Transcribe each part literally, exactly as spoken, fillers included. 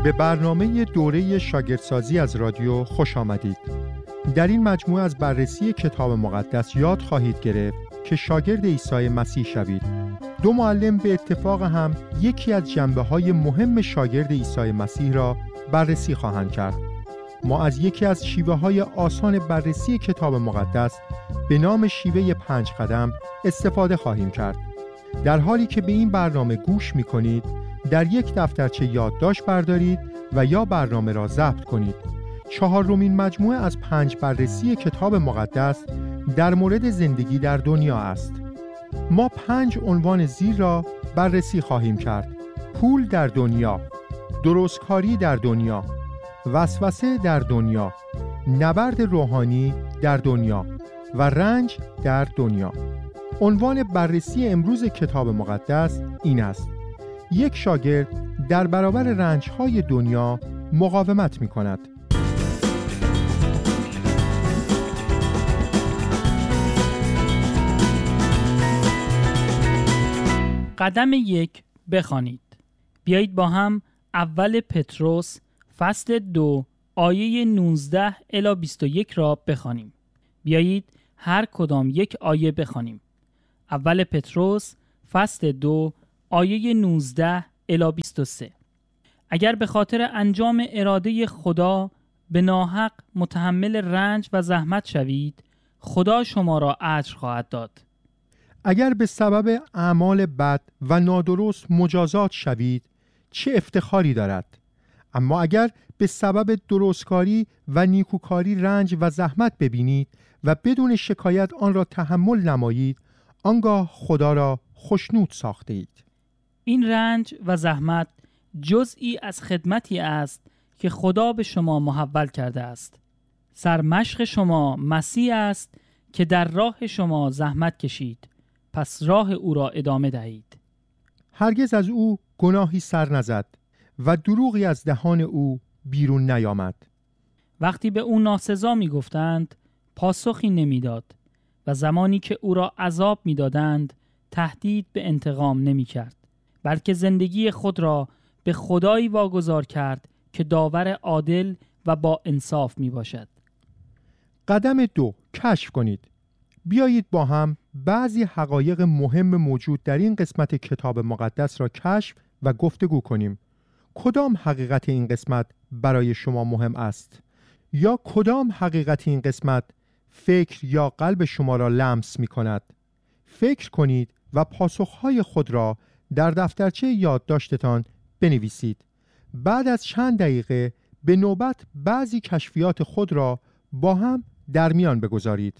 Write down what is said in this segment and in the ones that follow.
به برنامه دوره شاگردسازی از رادیو خوش آمدید. در این مجموعه از بررسی کتاب مقدس یاد خواهید گرفت که شاگرد عیسی مسیح شوید. دو معلم به اتفاق هم یکی از جنبه‌های مهم شاگرد عیسی مسیح را بررسی خواهند کرد. ما از یکی از شیوه‌های آسان بررسی کتاب مقدس به نام شیوه پنج قدم استفاده خواهیم کرد. در حالی که به این برنامه گوش می‌کنید، در یک دفترچه یادداشت بردارید و یا برنامه را ضبط کنید. چهارمین مجموعه از پنج بررسی کتاب مقدس در مورد زندگی در دنیا است. ما پنج عنوان زیر را بررسی خواهیم کرد: پول در دنیا، درستکاری در دنیا، وسوسه در دنیا، نبرد روحانی در دنیا و رنج در دنیا. عنوان بررسی امروز کتاب مقدس این است: یک شاگرد در برابر رنج‌های دنیا مقاومت می‌کند. قدم یک، بخوانید. بیایید با هم اول پتروس فصل دو آیه نوزده الی بیست و یک را بخوانیم. بیایید هر کدام یک آیه بخوانیم. اول پتروس فصل دو آیه نوزده الی بیست و سه. اگر به خاطر انجام اراده خدا به ناحق متحمل رنج و زحمت شوید، خدا شما را اجر خواهد داد. اگر به سبب اعمال بد و نادرست مجازات شوید، چه افتخاری دارد؟ اما اگر به سبب درستکاری و نیکوکاری رنج و زحمت ببینید و بدون شکایت آن را تحمل نمایید، آنگاه خدا را خوشنود ساخته اید. این رنج و زحمت جزئی از خدمتی است که خدا به شما محول کرده است. سرمشق شما مسیح است که در راه شما زحمت کشید، پس راه او را ادامه دهید. هرگز از او گناهی سر نزد و دروغی از دهان او بیرون نیامد. وقتی به او ناسزا می گفتند، پاسخی نمی داد و زمانی که او را عذاب می دادند، تهدید به انتقام نمی کرد، بلکه زندگی خود را به خدایی واگذار کرد که داور عادل و با انصاف می باشد. قدم دو، کشف کنید. بیایید با هم بعضی حقایق مهم موجود در این قسمت کتاب مقدس را کشف و گفتگو کنیم. کدام حقیقت این قسمت برای شما مهم است؟ یا کدام حقیقت این قسمت فکر یا قلب شما را لمس می کند؟ فکر کنید و پاسخهای خود را در دفترچه یادداشتتان بنویسید. بعد از چند دقیقه به نوبت بعضی کشفیات خود را با هم در میان بگذارید.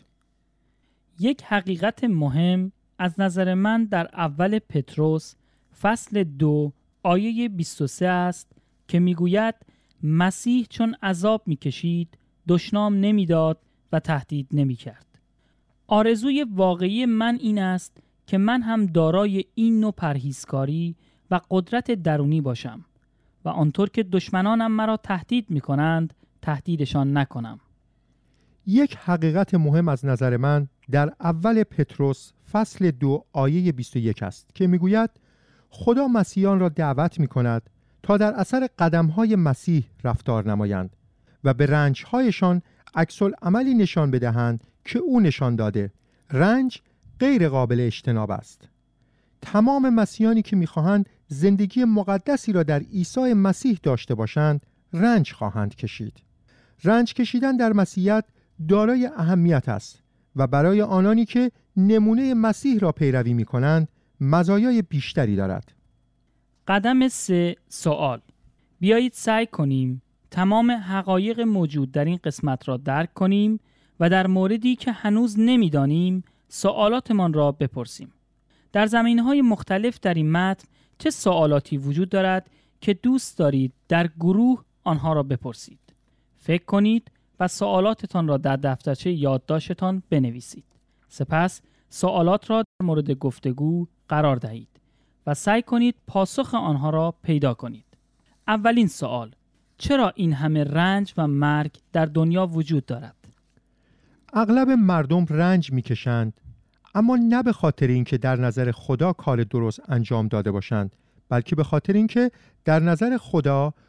یک حقیقت مهم از نظر من در اول پتروس فصل دو آیه بیست و سه است که میگوید مسیح چون عذاب میکشید دشنام نمیداد و تهدید نمیکرد. آرزوی واقعی من این است که من هم دارای این نوع پرهیزکاری و قدرت درونی باشم و آنطور که دشمنانم مرا تهدید میکنند تهدیدشان نکنم. یک حقیقت مهم از نظر من در اول پتروس فصل دو آیه بیست و یک است که میگوید خدا مسیحیان را دعوت میکند تا در اثر قدمهای مسیح رفتار نمایند و به رنجهایشان عکس العملی نشان بدهند که او نشان داده. رنج غیر قابل اجتناب است. تمام مسیحیانی که میخواهند زندگی مقدسی را در عیسی مسیح داشته باشند رنج خواهند کشید. رنج کشیدن در مسیحیت دارای اهمیت است و برای آنانی که نمونه مسیح را پیروی می کنند مزایای بیشتری دارد. قدم سه، سوال. بیایید سعی کنیم تمام حقایق موجود در این قسمت را درک کنیم و در موردی که هنوز نمی‌دانیم سوالاتمان را بپرسیم. در زمینه‌های مختلف در این متن چه سوالاتی وجود دارد که دوست دارید در گروه آنها را بپرسید؟ فکر کنید و سوالاتتان را در دفترچه یادداشتتان بنویسید. سپس سوالات را در مورد گفتگو قرار دهید و سعی کنید پاسخ آنها را پیدا کنید. اولین سوال: چرا این همه رنج و مرگ در دنیا وجود دارد؟ اغلب مردم رنج میکشند، اما نه به خاطر اینکه در نظر خدا کار درست انجام داده باشند، بلکه به خاطر اینکه در نظر خدا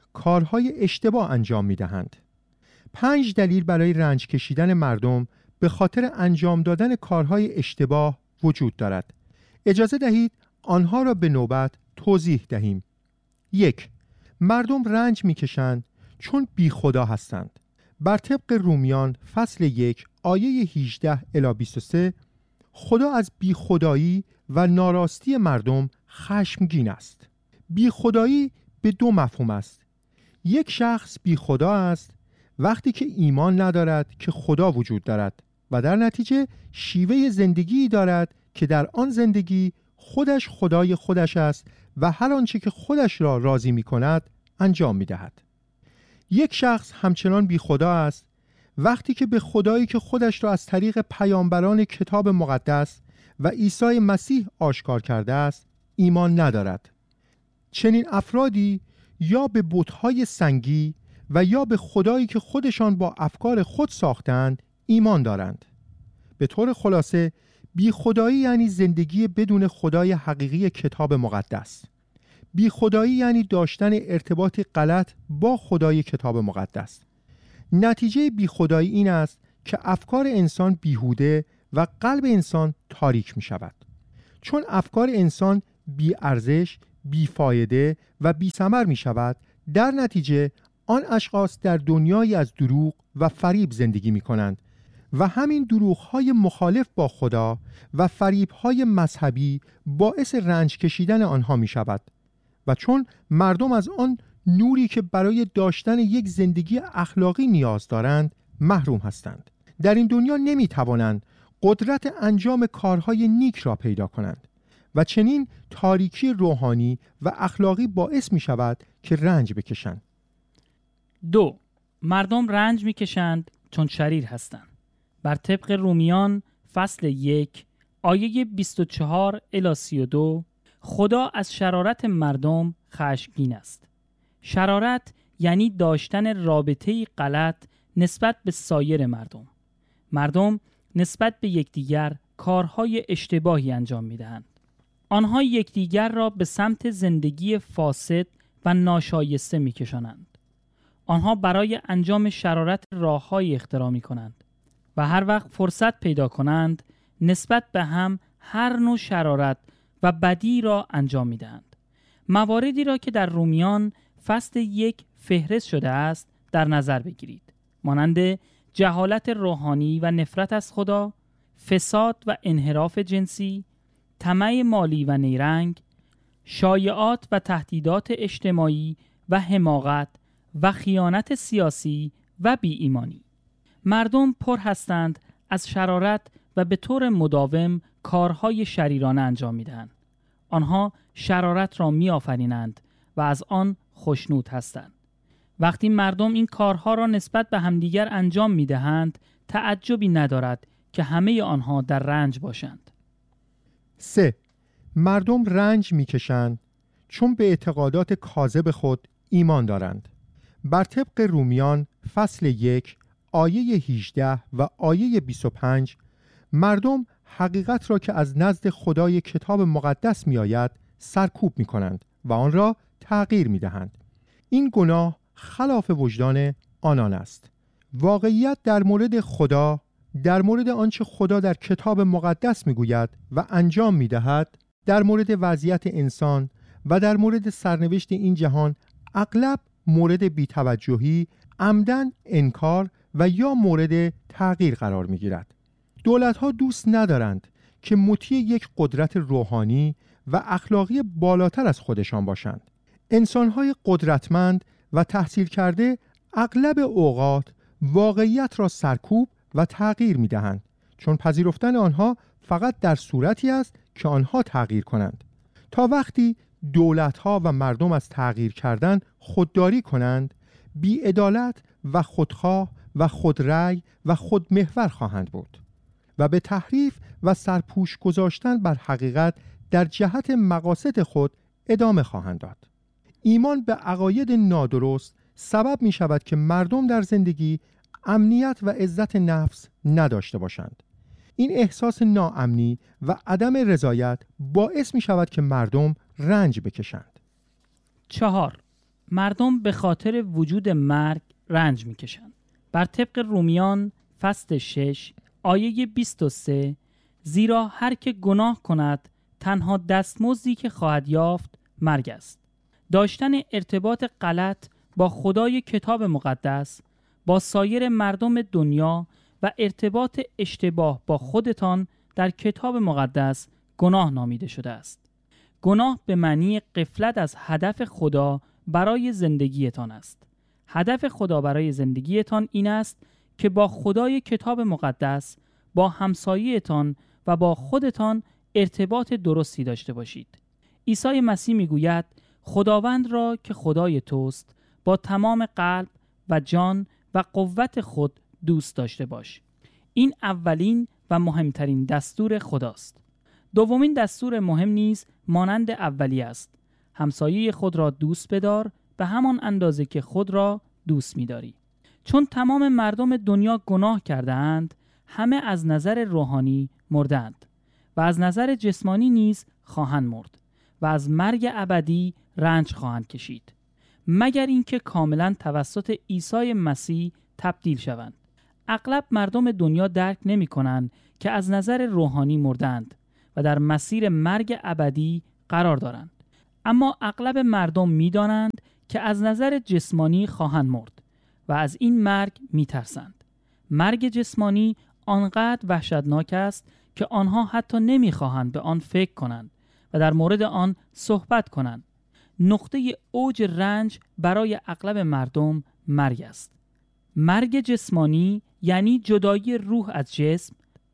کارهای اشتباه انجام می‌دهند. پنج دلیل برای رنج کشیدن مردم به خاطر انجام دادن کارهای اشتباه وجود دارد. اجازه دهید آنها را به نوبت توضیح دهیم. یک، مردم رنج می‌کشند چون بی خدا هستند. بر طبق رومیان فصل یک آیه هجده الی بیست و سه، خدا از بی خدایی و ناراستی مردم خشمگین است. بی خدایی به دو مفهوم است. یک شخص بی خدا است وقتی که ایمان ندارد که خدا وجود دارد و در نتیجه شیوه زندگی دارد که در آن زندگی خودش خدای خودش است و هر آنچه که خودش را راضی می کند انجام می دهد. یک شخص همچنان بی خدا است وقتی که به خدایی که خودش را از طریق پیامبران کتاب مقدس و عیسی مسیح آشکار کرده است ایمان ندارد. چنین افرادی یا به بت‌های سنگی و یا به خدایی که خودشان با افکار خود ساختند ایمان دارند. به طور خلاصه بی خدایی یعنی زندگی بدون خدای حقیقی کتاب مقدس. بی خدایی یعنی داشتن ارتباطی غلط با خدای کتاب مقدس. نتیجه بی خدایی این است که افکار انسان بیهوده و قلب انسان تاریک می شود. چون افکار انسان بی ارزش، بی فایده و بی ثمر می شود، در نتیجه آن اشخاص در دنیایی از دروغ و فریب زندگی می کنند و همین دروغ‌های مخالف با خدا و فریب‌های مذهبی باعث رنج کشیدن آنها می شود. و چون مردم از آن نوری که برای داشتن یک زندگی اخلاقی نیاز دارند محروم هستند، در این دنیا نمی توانند قدرت انجام کارهای نیک را پیدا کنند و چنین تاریکی روحانی و اخلاقی باعث می شود که رنج بکشند. دو، مردم رنج می کشند چون شریر هستند. بر طبق رومیان فصل یک آیه بیست و چهار الی سی و دو، خدا از شرارت مردم خشمگین است. شرارت یعنی داشتن رابطه‌ای غلط نسبت به سایر مردم. مردم نسبت به یکدیگر کارهای اشتباهی انجام می‌دهند. آنها یکدیگر را به سمت زندگی فاسد و ناشایسته می‌کشانند. آنها برای انجام شرارت راه‌هایی اختراع می‌کنند و هر وقت فرصت پیدا کنند نسبت به هم هر نوع شرارت و بدی را انجام می‌دهند. مواردی را که در رومیان فصل یک فهرست شده است در نظر بگیرید، مانند جهالت روحانی و نفرت از خدا، فساد و انحراف جنسی، طمع مالی و نیرنگ، شایعات و تهدیدات اجتماعی و حماقت و خیانت سیاسی و بی ایمانی. مردم پر هستند از شرارت و به طور مداوم کارهای شریرانه انجام می‌دهند. آنها شرارت را می‌آفرینند و از آن خوشنود هستند. وقتی مردم این کارها را نسبت به همدیگر انجام می‌دهند، تعجبی ندارد که همه آنها در رنج باشند. سه، مردم رنج می‌کشند چون به اعتقادات کاذب خود ایمان دارند. بر طبق رومیان فصل یک آیه هجده و آیه بیست و پنج، مردم حقیقت را که از نزد خدای کتاب مقدس می آید سرکوب می کنند و آن را تغییر می دهند. این گناه خلاف وجدان آنان است. واقعیت در مورد خدا، در مورد آنچه خدا در کتاب مقدس می گوید و انجام می دهد، در مورد وضعیت انسان و در مورد سرنوشت این جهان اغلب مورد بی‌توجهی، عمدن انکار و یا مورد تغییر قرار می گیرد. دولت‌ها دوست ندارند که مطیع یک قدرت روحانی و اخلاقی بالاتر از خودشان باشند. انسان‌های قدرتمند و تحصیل کرده اغلب اوقات واقعیت را سرکوب و تغییر می‌دهند، چون پذیرفتن آنها فقط در صورتی است که آنها تغییر کنند. تا وقتی دولت‌ها و مردم از تغییر کردن خودداری کنند، بی‌عدالت و خودخواه و خودرأی و خودمحور خواهند بود و به تحریف و سرپوش گذاشتن بر حقیقت در جهت مقاصد خود ادامه خواهند داد. ایمان به عقاید نادرست سبب می شود که مردم در زندگی امنیت و عزت نفس نداشته باشند. این احساس ناامنی و عدم رضایت باعث می شود که مردم رنج بکشند. چهار، مردم به خاطر وجود مرگ رنج میکشند. بر طبق رومیان فصل شش آیه بیست و سه، زیرا هر که گناه کند تنها دستمزدی که خواهد یافت مرگ است. داشتن ارتباط غلط با خدای کتاب مقدس، با سایر مردم دنیا و ارتباط اشتباه با خودتان در کتاب مقدس گناه نامیده شده است. گناه به معنی غفلت از هدف خدا برای زندگیتان است. هدف خدا برای زندگیتان این است که با خدای کتاب مقدس، با همسایه‌تان و با خودتان ارتباط درستی داشته باشید. عیسی مسیح میگوید خداوند را که خدای توست با تمام قلب و جان و قوت خود دوست داشته باش. این اولین و مهمترین دستور خداست. دومین دستور مهم نیز مانند اولی است. همسایه خود را دوست بدار به همان اندازه که خود را دوست می‌داری. چون تمام مردم دنیا گناه کرده‌اند، همه از نظر روحانی مردند و از نظر جسمانی نیز خواهند مرد و از مرگ ابدی رنج خواهند کشید، مگر اینکه کاملا توسط عیسی مسیح تبدیل شوند. اغلب مردم دنیا درک نمی‌کنند که از نظر روحانی مردند و در مسیر مرگ ابدی قرار دارند. اما اغلب مردم می‌دانند که از نظر جسمانی خواهند مرد و از این مرگ می‌ترسند. مرگ جسمانی آنقدر وحشتناک است که آنها حتی نمی‌خواهند به آن فکر کنند و در مورد آن صحبت کنند. نقطه اوج رنج برای اغلب مردم مرگ است. مرگ جسمانی یعنی جدایی روح از جسم.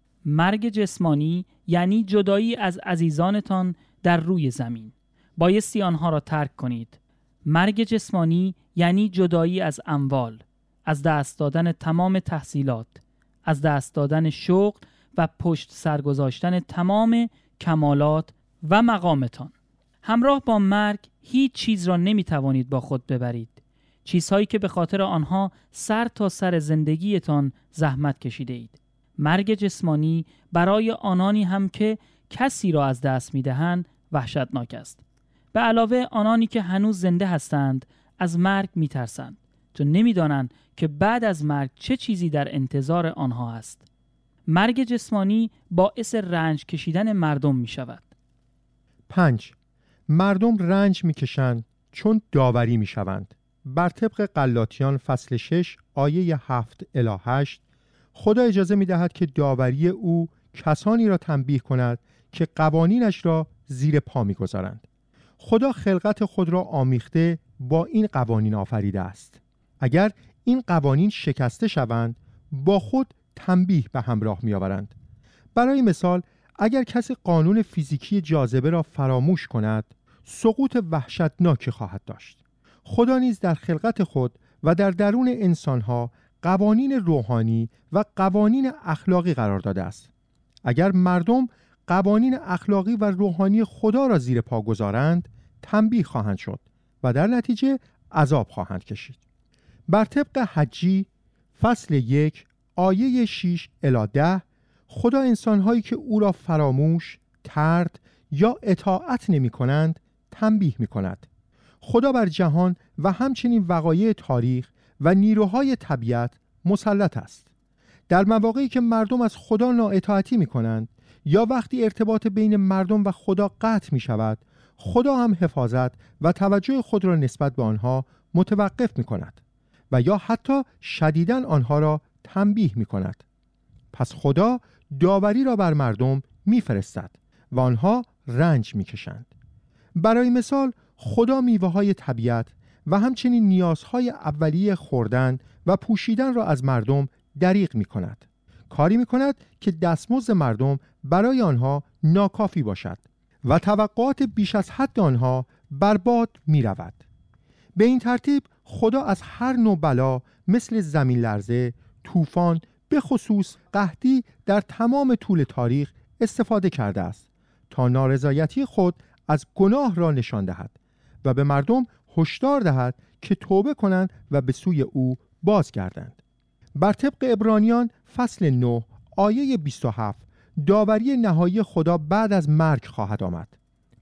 مرگ جسمانی یعنی جدایی از عزیزانتان در روی زمین. بایستی آنها را ترک کنید. مرگ جسمانی یعنی جدایی از اموال، از دست دادن تمام تحصیلات، از دست دادن شغل و پشت سرگذاشتن تمام کمالات و مقامتان. همراه با مرگ هیچ چیز را نمی توانید با خود ببرید. چیزهایی که به خاطر آنها سر تا سر زندگیتان زحمت کشیده اید. مرگ جسمانی برای آنانی هم که کسی را از دست می دهند وحشتناک است. به علاوه آنانی که هنوز زنده هستند از مرگ می ترسند، چون نمی دانند که بعد از مرگ چه چیزی در انتظار آنها است. مرگ جسمانی باعث رنج کشیدن مردم می شود. پنج. مردم رنج می کشند چون داوری می شوند. بر طبق غلاطیان فصل شش آیه هفت الی هشت خدا اجازه می دهد که داوری او کسانی را تنبیه کند که قوانینش را زیر پا می گذارند. خدا خلقت خود را آمیخته با این قوانین آفریده است. اگر این قوانین شکسته شوند با خود تنبیه به همراه می آورند. برای مثال اگر کسی قانون فیزیکی جاذبه را فراموش کند سقوط وحشتناکی خواهد داشت. خدا نیز در خلقت خود و در درون انسانها قوانین روحانی و قوانین اخلاقی قرار داده است. اگر مردم قوانین اخلاقی و روحانی خدا را زیر پا گذارند تنبیه خواهند شد و در نتیجه عذاب خواهند کشید. بر طبق حجی فصل یک آیه شش الی ده خدا انسانهایی که او را فراموش، طرد یا اطاعت نمی کنند تنبیه می کند. خدا بر جهان و همچنین وقایع تاریخ و نیروهای طبیعت مسلط است. در مواقعی که مردم از خدا نااطاعتی می کنند یا وقتی ارتباط بین مردم و خدا قطع می شود، خدا هم حفاظت و توجه خود را نسبت به آنها متوقف می کند و یا حتی شدیداً آنها را تنبیه می کند. پس خدا داوری را بر مردم می فرستد و آنها رنج می کشند. برای مثال خدا میوه های طبیعت و همچنین نیازهای اولیه خوردن و پوشیدن را از مردم دریغ می کند. کاری می کند که دستمزد مردم برای آنها ناکافی باشد و توقعات بیش از حد آنها برباد می رود. به این ترتیب خدا از هر نوع بلا مثل زمین لرزه، طوفان، به خصوص قحطی در تمام طول تاریخ استفاده کرده است تا نارضایتی خود از گناه را نشان دهد و به مردم هشدار دهد که توبه کنند و به سوی او بازگردند. بر طبق عبرانیان فصل نه آیه بیست و هفت داوری نهایی خدا بعد از مرگ خواهد آمد.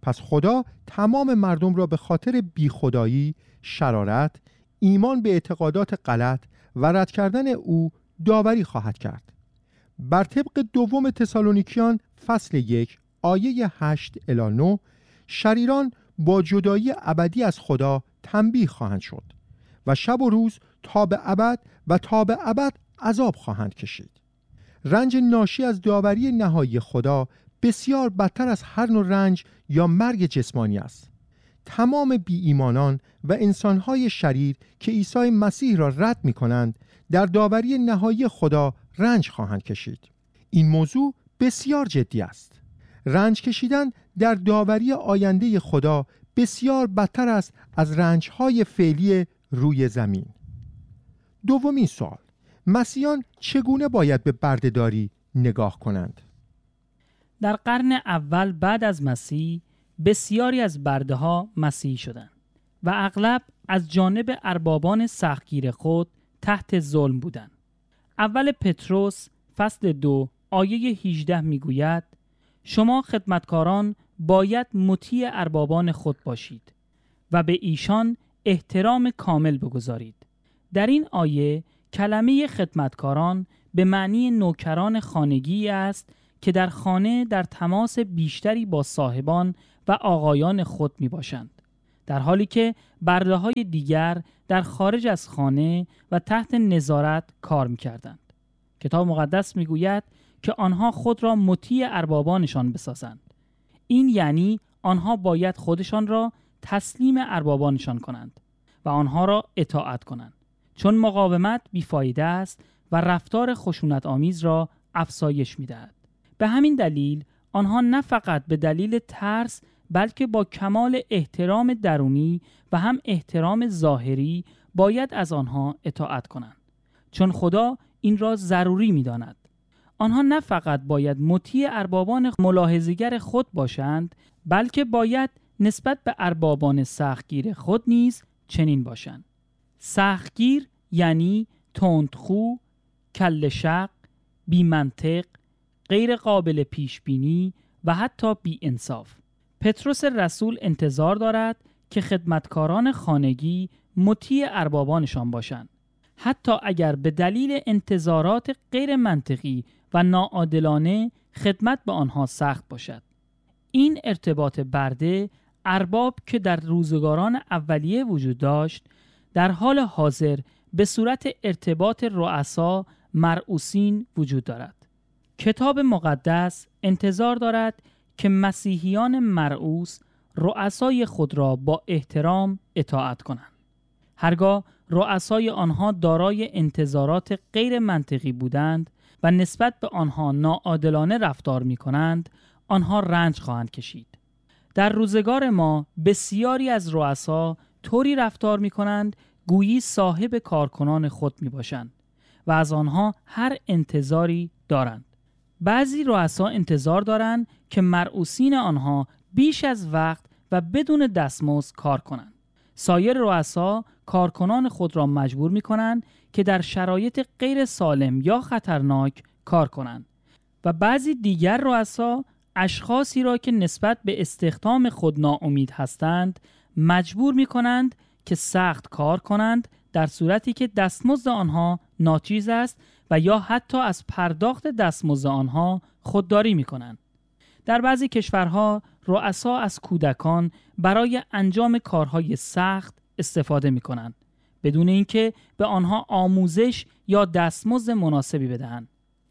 پس خدا تمام مردم را به خاطر بیخدایی، شرارت، ایمان به اعتقادات غلط و رد کردن او داوری خواهد کرد. بر طبق دوم تسالونیکیان فصل یک آیه هشت الی نه، شریران با جدایی ابدی از خدا تنبیه خواهند شد و شب و روز تا به ابد و تا به ابد عذاب خواهند کشید. رنج ناشی از داوری نهایی خدا بسیار بدتر از هر نوع رنج یا مرگ جسمانی است. تمام بی ایمانان و انسانهای شریر که عیسی مسیح را رد می کنند در داوری نهایی خدا رنج خواهند کشید. این موضوع بسیار جدی است. رنج کشیدن در داوری آینده خدا بسیار بدتر است از رنجهای فعلی روی زمین. دومین سوال: مسیحیان چگونه باید به بردهداری نگاه کنند؟ در قرن اول بعد از مسیح بسیاری از برده ها مسیحی شدند و اغلب از جانب اربابان سختگیر خود تحت ظلم بودند. اول پتروس فصل دو آیه هجده میگوید: شما خدمتکاران باید مطیع اربابان خود باشید و به ایشان احترام کامل بگذارید. در این آیه کلمه خدمتکاران به معنی نوکران خانگی است که در خانه در تماس بیشتری با صاحبان و آقایان خود می باشند، در حالی که برده های دیگر در خارج از خانه و تحت نظارت کار می کردند. کتاب مقدس می گوید که آنها خود را مطیع اربابانشان بسازند. این یعنی آنها باید خودشان را تسلیم اربابانشان کنند و آنها را اطاعت کنند، چون مقاومت بیفایده است و رفتار خشونت آمیز را افزایش می دهد. به همین دلیل آنها نه فقط به دلیل ترس بلکه با کمال احترام درونی و هم احترام ظاهری باید از آنها اطاعت کنند، چون خدا این را ضروری می داند. آنها نه فقط باید مطیع اربابان ملاحظه‌گر خود باشند بلکه باید نسبت به اربابان سختگیر خود نیز چنین باشند. سختگیر یعنی تندخو، کله شق، بی منطق، غیر قابل پیش بینی و حتی بی انصاف. پتروس رسول انتظار دارد که خدمتکاران خانگی مطیع اربابانشان باشند، حتی اگر به دلیل انتظارات غیر منطقی و ناعادلانه خدمت به آنها سخت باشد. این ارتباط برده ارباب که در روزگاران اولیه وجود داشت، در حال حاضر به صورت ارتباط رؤسا مرئوسین وجود دارد. کتاب مقدس انتظار دارد که مسیحیان مرئوس رؤسای خود را با احترام اطاعت کنند. هرگاه رؤسای آنها دارای انتظارات غیر منطقی بودند و نسبت به آنها ناعادلانه رفتار می کنند، آنها رنج خواهند کشید. در روزگار ما بسیاری از رؤسا طوری رفتار می کنند گویی صاحب کارکنان خود می باشند و از آنها هر انتظاری دارند. بعضی رؤسا انتظار دارند که مرئوسین آنها بیش از وقت و بدون دستمزد کار کنند. سایر رؤسا کارکنان خود را مجبور می کنند که در شرایط غیر سالم یا خطرناک کار کنند و بعضی دیگر رؤسا اشخاصی را که نسبت به استخدام خود ناامید هستند مجبور می کنند که سخت کار کنند، در صورتی که دستمزد آنها ناچیز است و یا حتی از پرداخت دستمزد آنها خودداری می کنند. در بعضی کشورها رؤسا از کودکان برای انجام کارهای سخت استفاده می کنند بدون اینکه به آنها آموزش یا دستمزد مناسبی بدهند.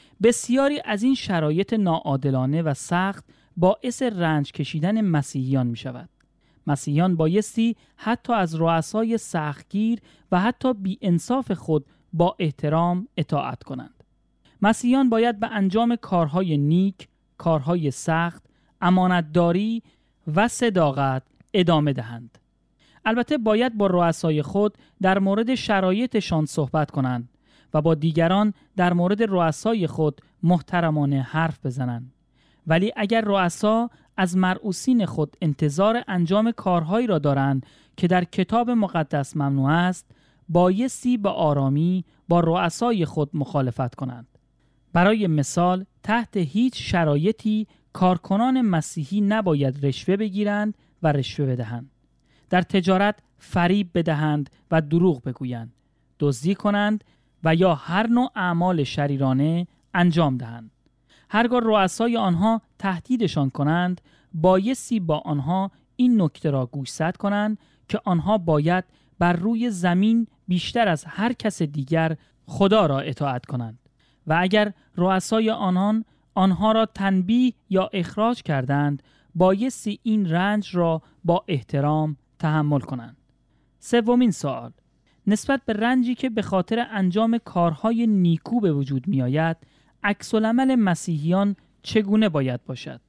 بسیاری از این شرایط ناعادلانه و سخت باعث رنج کشیدن مسیحیان می شود. مسیحیان بایستی حتی از رؤسای سختگیر و حتی بی انصاف خود با احترام اطاعت کنند. مسیحیان باید به انجام کارهای نیک، کارهای سخت، امانتداری و صداقت ادامه دهند. البته باید با رؤسای خود در مورد شرایطشان صحبت کنند و با دیگران در مورد رؤسای خود محترمانه حرف بزنند. ولی اگر رؤسا از مرئوسین خود انتظار انجام کارهایی را دارند که در کتاب مقدس ممنوع است، بایستی به آرامی با رؤسای خود مخالفت کنند. برای مثال، تحت هیچ شرایطی کارکنان مسیحی نباید رشوه بگیرند و رشوه بدهند. در تجارت فریب بدهند و دروغ بگویند، دزدی کنند و یا هر نوع اعمال شریرانه انجام دهند. هرگاه رؤسای آنها تهدیدشان کنند، بایستی با آنها این نکته را گوشزد کنند که آنها باید بر روی زمین بیشتر از هر کس دیگر خدا را اطاعت کنند و اگر رؤسای آنان آنها را تنبیه یا اخراج کردند، بایستی این رنج را با احترام تحمل کنند. سومین سوال، نسبت به رنجی که به خاطر انجام کارهای نیکو به وجود می آید، عکس العمل مسیحیان چگونه باید باشد؟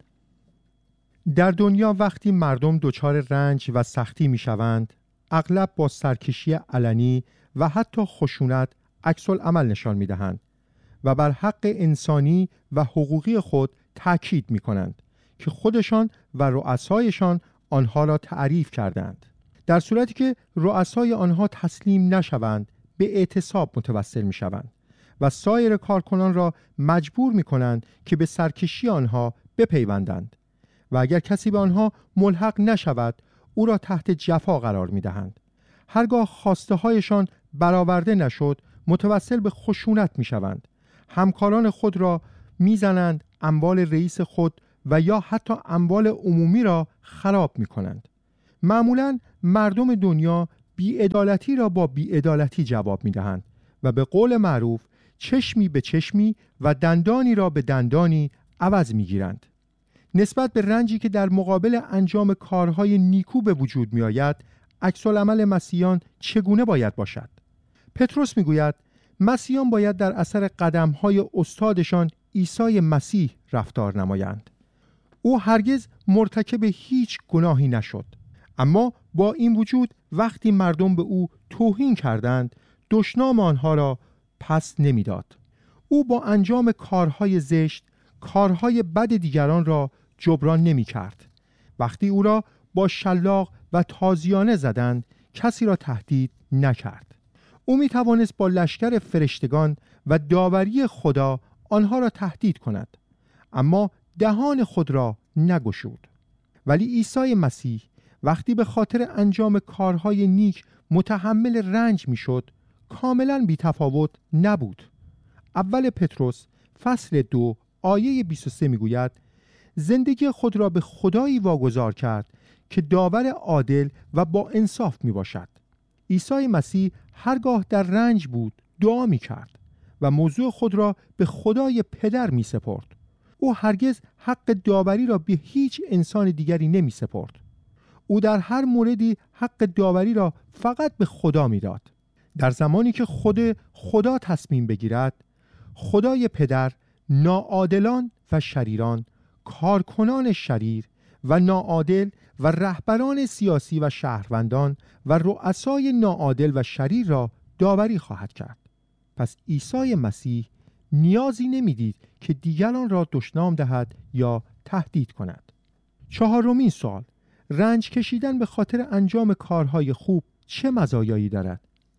در دنیا وقتی مردم دچار رنج و سختی می شوند، اغلب با سرکشی علنی و حتی خشونت عکس العمل نشان می دهند و بر حق انسانی و حقوقی خود تأکید می کنند که خودشان و رؤسایشان آنها را تعریف کردند. در صورتی که رؤسای آنها تسلیم نشوند، به اعتصاب متوسل می شوند و سایر کارکنان را مجبور می کنند که به سرکشی آنها بپیوندند و اگر کسی به آنها ملحق نشود، او را تحت جفا قرار می دهند. هرگاه خواسته هایشان برآورده نشد، متوسل به خشونت می شوند. همکاران خود را می زنند، اموال رئیس خود و یا حتی اموال عمومی را خراب می کنند. معمولاً مردم دنیا بی‌عدالتی را با بی‌عدالتی جواب می دهند و به قول معروف چشمی به چشمی و دندانی را به دندانی عوض می گیرند. نسبت به رنجی که در مقابل انجام کارهای نیکو به وجود می آید، عکس العمل مسیحیان چگونه باید باشد؟ پتروس می گوید مسیحیان باید در اثر قدمهای استادشان عیسی مسیح رفتار نمایند. او هرگز مرتکب هیچ گناهی نشد، اما با این وجود وقتی مردم به او توهین کردند، دشنام آنها را پس نمیداد. او با انجام کارهای زشت کارهای بد دیگران را جبران نمی کرد. وقتی او را با شلاق و تازیانه زدند، کسی را تهدید نکرد. او می توانست با لشکر فرشتگان و داوری خدا آنها را تهدید کند، اما دهان خود را نگشود. ولی عیسی مسیح وقتی به خاطر انجام کارهای نیک متحمل رنج می شد، کاملا بی تفاوت نبود. اول پتروس فصل دو آیه بیست و سه می گوید زندگی خود را به خدایی واگذار کرد که داور عادل و با انصاف می باشد. عیسی مسیح هرگاه در رنج بود دعا می کرد و موضوع خود را به خدای پدر می سپرد. او هرگز حق داوری را به هیچ انسان دیگری نمی سپرد. او در هر موردی حق داوری را فقط به خدا می داد. در زمانی که خود خدا تصمیم بگیرد، خدای پدر ناعادلان و شریران، کارکنان شریر و ناعادل و رهبران سیاسی و شهروندان و رؤسای ناعادل و شریر را داوری خواهد کرد. پس عیسی مسیح نیازی نمیدید که دیگران را دشنام دهد یا تهدید کند. چهارمین سوال، رنج کشیدن به خاطر انجام کارهای خوب چه مزایایی دارد؟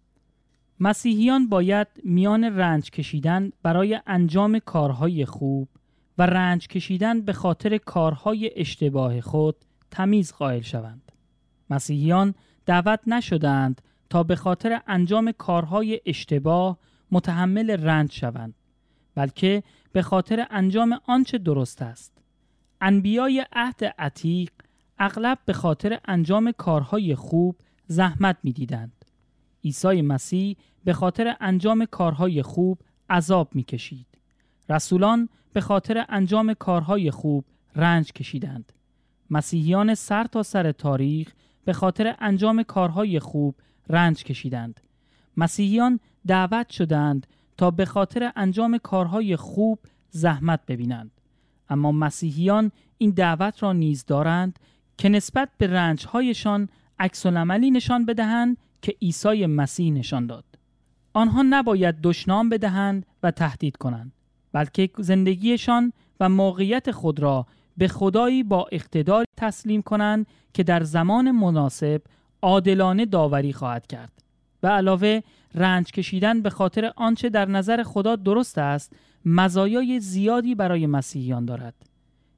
مسیحیان باید میان رنج کشیدن برای انجام کارهای خوب و رنج کشیدن به خاطر کارهای اشتباه خود تمیز قائل شوند. مسیحیان دعوت نشدند تا به خاطر انجام کارهای اشتباه متحمل رنج شوند، بلکه به خاطر انجام آنچه درست است. انبیای عهد عتیق اغلب به خاطر انجام کارهای خوب زحمت می‌دیدند. عیسی مسیح به خاطر انجام کارهای خوب عذاب می‌کشید. رسولان به خاطر انجام کارهای خوب رنج کشیدند. مسیحیان سر تا سر تاریخ به خاطر انجام کارهای خوب رنج کشیدند. مسیحیان دعوت شدند تا به خاطر انجام کارهای خوب زحمت ببینند، اما مسیحیان این دعوت را نیز دارند که نسبت به رنج‌هایشان عکس‌العملی نشان بدهند که عیسی مسیح نشان داد. آنها نباید دشنام بدهند و تهدید کنند، بلکه زندگیشان و موقعیت خود را به خدایی با اقتدار تسلیم کنند که در زمان مناسب عادلانه داوری خواهد کرد. به علاوه رنج کشیدن به خاطر آنچه در نظر خدا درست است، مزایای زیادی برای مسیحیان دارد.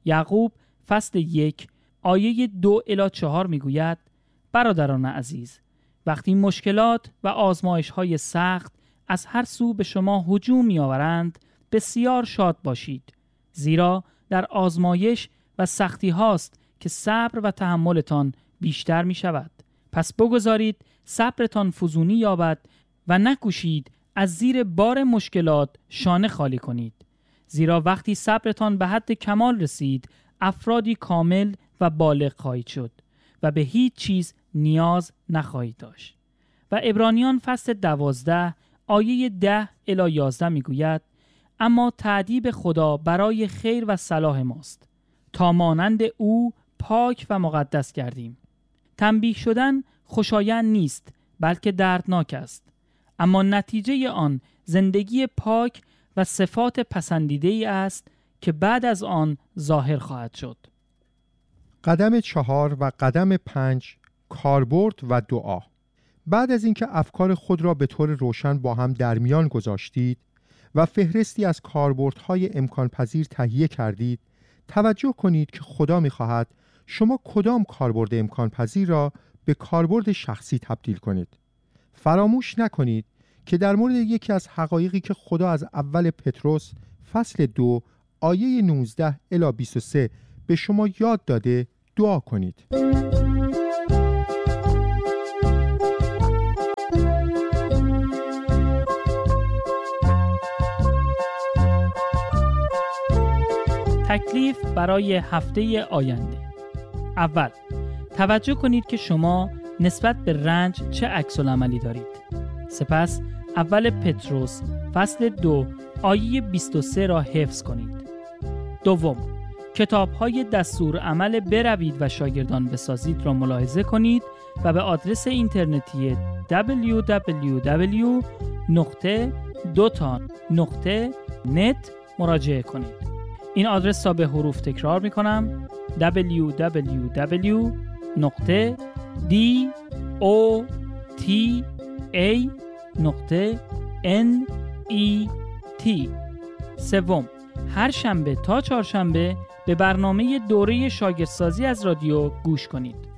یعقوب فصل یک آیه دو الی چهار میگوید: برادران عزیز، وقتی مشکلات و آزمایش‌های سخت از هر سو به شما هجوم می‌آورند، بسیار شاد باشید، زیرا در آزمایش و سختی هاست که صبر و تحملتان بیشتر می شود. پس بگذارید صبرتان فزونی یابد و نکوشید از زیر بار مشکلات شانه خالی کنید، زیرا وقتی صبرتان به حد کمال رسید، افرادی کامل و بالغ خواهید شد و به هیچ چیز نیاز نخواهید داشت. و عبرانیان فصل دوازده آیه ده الی یازده می گوید: اما تأدیب خدا برای خیر و صلاح ماست، تا مانند او پاک و مقدس گردیم. تنبیه شدن خوشایند نیست، بلکه دردناک است، اما نتیجه آن زندگی پاک و صفات پسندیده ای است که بعد از آن ظاهر خواهد شد. قدم چهار و قدم پنج، کاربرد و دعا. بعد از اینکه افکار خود را به طور روشن با هم در میان گذاشتید و فهرستی از کاربردهای امکان پذیر تهیه کردید، توجه کنید که خدا می‌خواهد شما کدام کاربرد امکان پذیر را به کاربرد شخصی تبدیل کنید. فراموش نکنید که در مورد یکی از حقایقی که خدا از اول پتروس فصل دو آیه نوزده الی بیست و سه به شما یاد داده دعا کنید. تکلیف برای هفته آینده. اول، توجه کنید که شما نسبت به رنج چه عکس‌العملی دارید. سپس اول پتروس فصل دو آیه بیست و سه را حفظ کنید. دوم، کتاب‌های دستور عمل بروید و شاگردان بسازید را ملاحظه کنید و به آدرس اینترنتی دبلیو دبلیو دبلیو نقطه دوتان نقطه نت مراجعه کنید. این آدرس را به حروف تکرار می کنم: دبلیو دبلیو دبلیو نقطه دوتان نقطه نت. سوم، هر شنبه تا چهارشنبه به برنامه دوره شاگردسازی از رادیو گوش کنید.